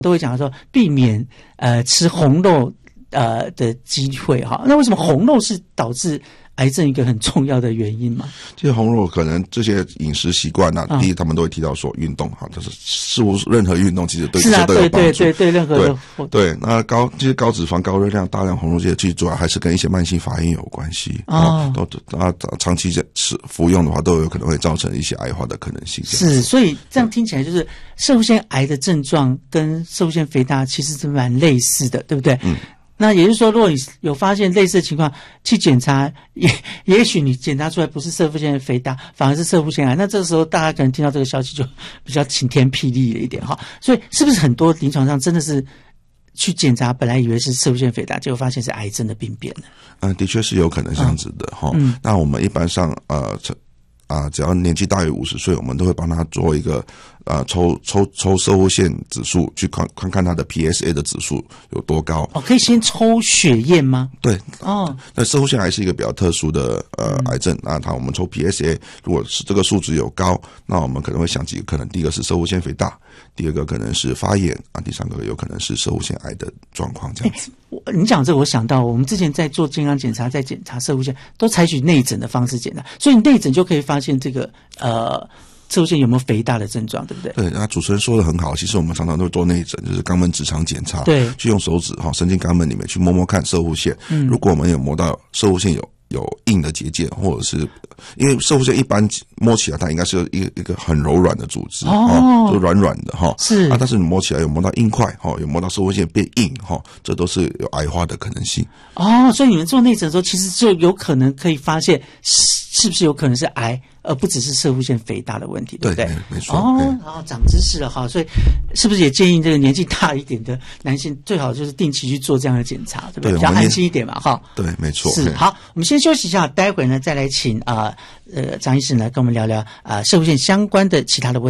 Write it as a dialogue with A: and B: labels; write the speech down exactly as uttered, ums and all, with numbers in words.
A: 都会讲说避免呃吃红肉呃的机会哈。那为什么红肉是导致癌症一个很重要的原因嘛？
B: 其实红肉可能这些饮食习惯啊，第一他们都会提到说运动哈，就是似乎任何运动其实对这些都有帮助。
A: 对对对对，任何的
B: 对对。那高其实高脂肪、高热量、大量红肉这些，其实主要还是跟一些慢性发炎有关系哦。都啊长期吃服用的话，都有可能会造成一些癌化的可能性。
A: 是，所以这样听起来就是攝護腺癌的症状跟攝護腺肥大其实是蛮类似的，对不对？嗯。那也就是说，如果你有发现类似的情况，去检查，也也许你检查出来不是攝護腺肥大，反而是攝護腺癌，那这个时候大家可能听到这个消息就比较晴天霹雳了一点哈。所以是不是很多临床上真的是去检查，本来以为是攝護腺肥大，结果发现是癌症的病变呢？嗯，
B: 的确是有可能这样子的哈、嗯。那我们一般上呃。啊，只要年纪大于五十岁，我们都会帮他做一个呃抽抽抽攝護腺指数，去看看看他的 P S A 的指数有多高。
A: 哦，可以先抽血验吗？
B: 对，哦，那攝護腺癌是一个比较特殊的呃、嗯、癌症，那它我们抽 P S A， 如果是这个数值有高，那我们可能会想几个可能，第一个是攝護腺肥大，第二个可能是发炎啊，第三个有可能是攝護腺癌的状况这样子。
A: 你讲这个，我想到我们之前在做健康检查，在检查攝護腺都采取内诊的方式检查，所以内诊就可以发现这个呃攝護腺有没有肥大的症状，对不对？
B: 对，那主持人说的很好，其实我们常常都会做内诊，就是肛门直肠检查，
A: 对，
B: 去用手指哈伸进肛门里面去摸摸看攝護腺，嗯，如果我们有摸到攝護腺有有硬的结界，或者是因为攝護腺一般摸起来它应该是一个一个很柔软的组织哦，就软软的哈，是啊，但是你摸起来有摸到硬块哈，有摸到攝護腺变硬哈，这都是有癌化的可能性
A: 哦。所以你们做内诊的时候，其实就有可能可以发现是不是有可能是癌，而不只是攝護腺肥大的问题，对不对？
B: 对，没错。
A: 哦，好，长知识了哈。所以是不是也建议这个年纪大一点的男性最好就是定期去做这样的检查，对不对？
B: 对，
A: 比较安心一点嘛，哈。
B: 对，没错。
A: 是，好，我们先休息一下，待会呢再来请啊呃张医师呢跟我们聊聊啊攝護腺相关的其他的问题。